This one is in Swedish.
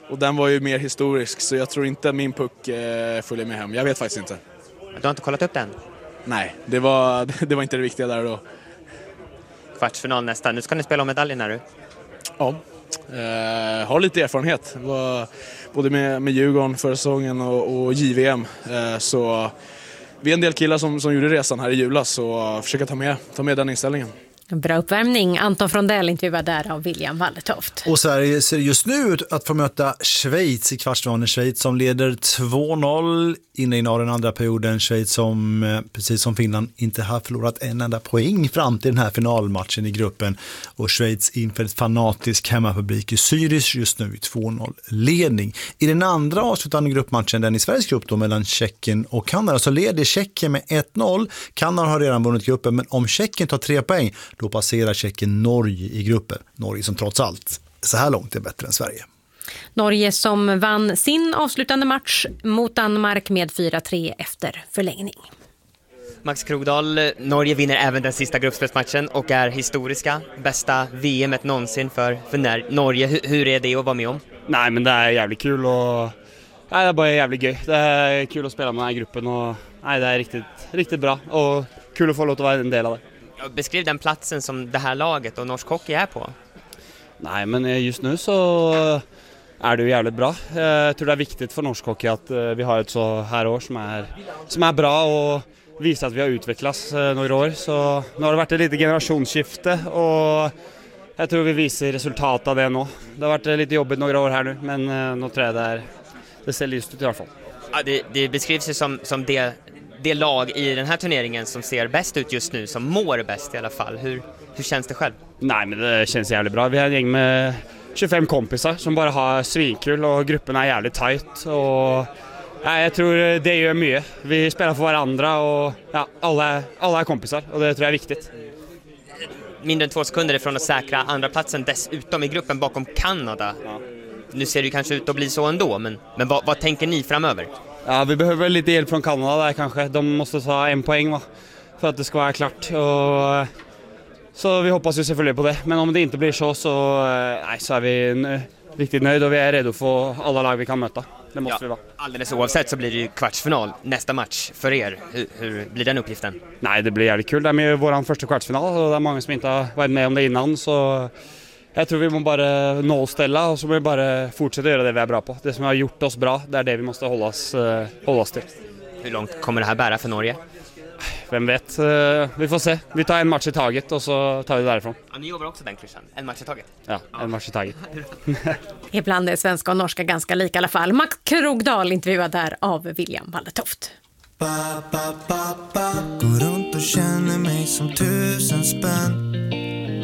Och den var ju mer historisk, så jag tror inte min puck följer med hem. Jag vet faktiskt inte. Du har inte kollat upp den? Nej, det var inte det viktiga där då. Kvartsfinal nästa. Nu ska ni spela om medaljen här du. Ja, har lite erfarenhet. Var både med Djurgården förra säsongen och JVM. Så vi är en del killar som gjorde resan här i julas, så försöka ta med den inställningen. Bra uppvärmning. Anton Frondell intervjuad där av William Wallertoft. Och Sverige ser just nu ut att få möta Schweiz i kvartsfinalen. Schweiz som leder 2-0 inne i den andra perioden. Schweiz som, precis som Finland, inte har förlorat en enda poäng fram till den här finalmatchen i gruppen. Och Schweiz inför ett fanatisk hemmapublik i Zürich just nu i 2-0-ledning. I den andra avslutande gruppmatchen, den i Sveriges grupp då, mellan Tjeckien och Kanada, så leder Tjeckien med 1-0. Kanada har redan vunnit gruppen, men om Tjeckien tar 3 poäng, då passerar Tjeckien Norge i gruppen. Norge som trots allt så här långt är bättre än Sverige. Norge som vann sin avslutande match mot Danmark med 4-3 efter förlängning. Max Krogdahl, Norge vinner även den sista gruppspelsmatchen och är historiska. Bästa VM:et någonsin för Norge. Hur är det att vara med om? Nej, men det är jävligt kul och det är bara jävligt gøy. Det är kul att spela med den här gruppen och det är riktigt bra och kul att få lov att vara en del av det. Beskriv den platsen som det här laget och norsk hockey är på. Nej, men just nu så är det ju jävligt bra. Jag tror det är viktigt för norsk hockey att vi har ett så här år som är bra och visar att vi har utvecklats några år. Så nu har det varit ett lite generationsskifte och jag tror vi visar resultat av det nu. Det har varit lite jobbigt några år här nu, men nu tror jag det ser lyst ut i alla fall. Ja, det beskrivs ju som det lag i den här turneringen som ser bäst ut just nu, som mår bäst i alla fall. Hur känns det själv? Nej, men det känns jävligt bra. Vi har en gäng med 25 kompisar som bara har svinkul och gruppen är jävligt tight och jag tror det gör mycket. Vi spelar för varandra och alla är kompisar och det tror jag är viktigt. Mindre än 2 sekunder ifrån att säkra andra platsen dessutom i gruppen bakom Kanada. Ja. Nu ser det kanske ut att bli så ändå, men vad tänker ni framöver? Ja, vi behöver lite hjälp från Kanada där kanske. De måste ta 1 poäng för att det ska vara klart. Så vi hoppas ju selvfølgelig på det. Men om det inte blir så är vi riktigt nöjda och vi är redo för alla lag vi kan möta. Det måste vi vara. Alldeles oavsett så blir det ju kvartsfinal nästa match för er. Hur blir den uppgiften? Nej, det blir jävligt kul. Det är med vår första kvartsfinal och det är många som inte har varit med om det innan. Så jag tror vi måste bara nollställa och så måste vi bara fortsätta göra det vi är bra på. Det som har gjort oss bra, det är det vi måste hålla oss till. Hur långt kommer det här bära för Norge? Vem vet, vi får se. Vi tar en match i taget och så tar vi därifrån. Ja, ni jobbar också den klyschan, en match i taget? Ja, en match i taget. Ibland är svenska och norska ganska lika i alla fall. Max Krogdahl intervjuad där av William Wallertoft. Går runt och känner mig som 1000 spänn.